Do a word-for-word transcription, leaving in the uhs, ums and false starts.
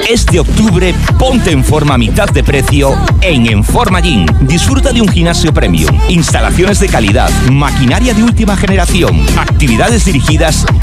Este octubre, ponte en forma a mitad de precio en Enforma Gym. Disfruta de un gimnasio premium, instalaciones de calidad, maquinaria de última generación, actividades dirigidas